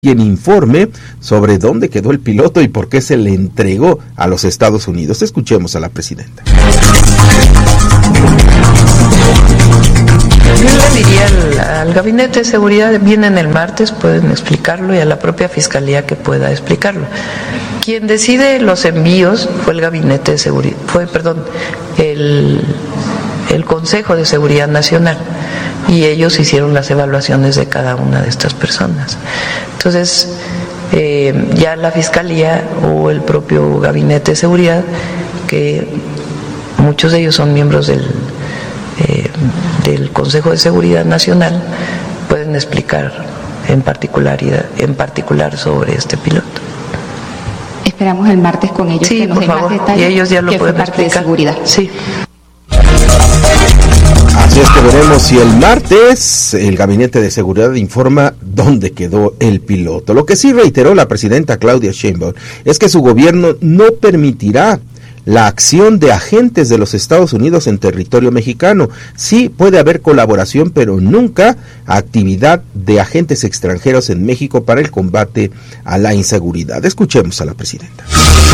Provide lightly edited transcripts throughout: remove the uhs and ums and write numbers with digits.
quien informe sobre dónde quedó el piloto y por qué se le entregó a los Estados Unidos. Escuchemos a la presidenta. Yo le diría al Gabinete de Seguridad, vienen el martes, pueden explicarlo, y a la propia Fiscalía que pueda explicarlo. Quien decide los envíos fue el Gabinete de Seguridad, el Consejo de Seguridad Nacional, y ellos hicieron las evaluaciones de cada una de estas personas. Entonces, ya la Fiscalía o el propio Gabinete de Seguridad, que muchos de ellos son miembros del Consejo de Seguridad Nacional, pueden explicar en particular sobre este piloto. Esperamos el martes con ellos, sí, que nos den más detalles, y ellos ya lo pueden explicar. De seguridad. Sí. Así es que veremos si el martes el Gabinete de Seguridad informa dónde quedó el piloto. Lo que sí reiteró la presidenta Claudia Sheinbaum es que su gobierno no permitirá la acción de agentes de los Estados Unidos en territorio mexicano. Sí puede haber colaboración, pero nunca actividad de agentes extranjeros en México para el combate a la inseguridad. Escuchemos a la presidenta.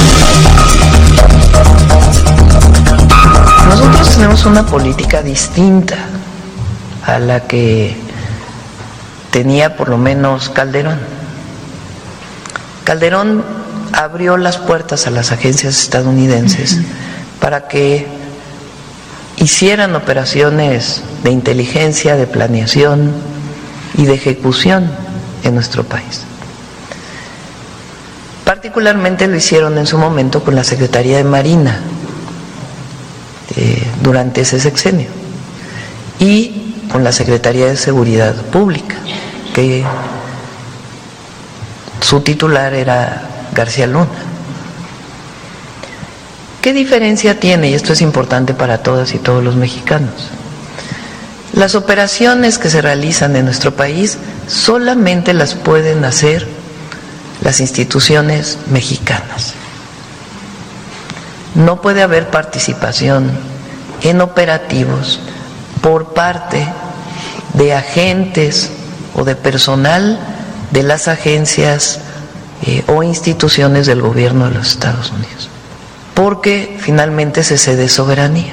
Nosotros tenemos una política distinta a la que tenía por lo menos Calderón. Calderón abrió las puertas a las agencias estadounidenses para que hicieran operaciones de inteligencia, de planeación y de ejecución en nuestro país. Particularmente lo hicieron en su momento con la Secretaría de Marina durante ese sexenio y con la Secretaría de Seguridad Pública, que su titular era García Luna. ¿Qué diferencia tiene? Y esto es importante para todas y todos los mexicanos. Las operaciones que se realizan en nuestro país solamente las pueden hacer las instituciones mexicanas. No puede haber participación en operativos por parte de agentes o de personal de las agencias o instituciones del gobierno de los Estados Unidos, porque finalmente se cede soberanía.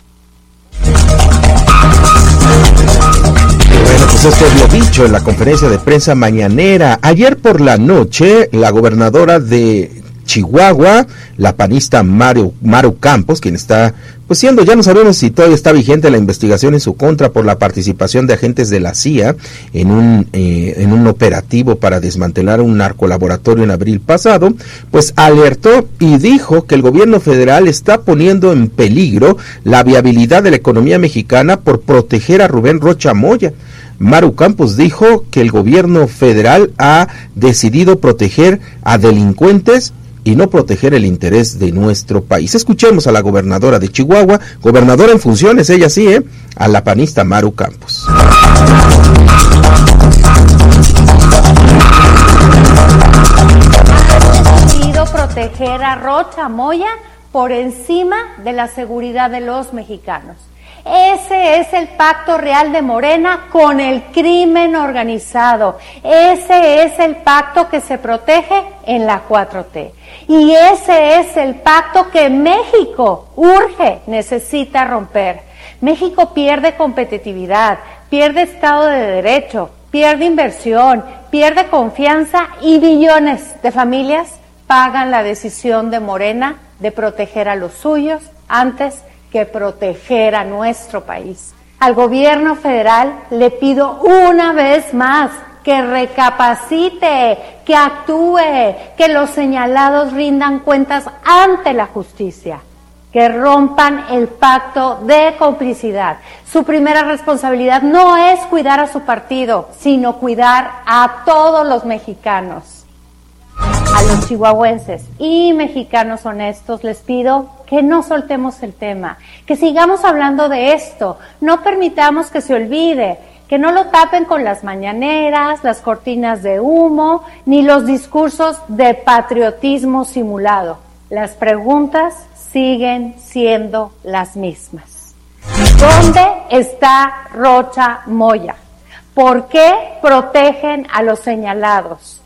Bueno, pues esto es lo dicho en la conferencia de prensa mañanera. Ayer por la noche, la gobernadora de Chihuahua, la panista Maru Campos, quien está siendo, ya no sabemos si todavía está vigente la investigación en su contra por la participación de agentes de la CIA en un operativo para desmantelar un narcolaboratorio en abril pasado, pues alertó y dijo que el gobierno federal está poniendo en peligro la viabilidad de la economía mexicana por proteger a Rubén Rocha Moya. Maru Campos dijo que el gobierno federal ha decidido proteger a delincuentes y no proteger el interés de nuestro país. Escuchemos a la gobernadora de Chihuahua, gobernadora en funciones, ella sí, a la panista Maru Campos. Ha decidido proteger a Rocha Moya por encima de la seguridad de los mexicanos. Ese es el pacto real de Morena con el crimen organizado. Ese es el pacto que se protege en la 4T. Y ese es el pacto que México necesita romper. México pierde competitividad, pierde Estado de Derecho, pierde inversión, pierde confianza y billones de familias pagan la decisión de Morena de proteger a los suyos antes que proteger a nuestro país. Al gobierno federal le pido una vez más que recapacite, que actúe, que los señalados rindan cuentas ante la justicia, que rompan el pacto de complicidad. Su primera responsabilidad no es cuidar a su partido, sino cuidar a todos los mexicanos. A los chihuahuenses y mexicanos honestos les pido que no soltemos el tema, que sigamos hablando de esto, no permitamos que se olvide, que no lo tapen con las mañaneras, las cortinas de humo, ni los discursos de patriotismo simulado. Las preguntas siguen siendo las mismas. ¿Dónde está Rocha Moya? ¿Por qué protegen a los señalados?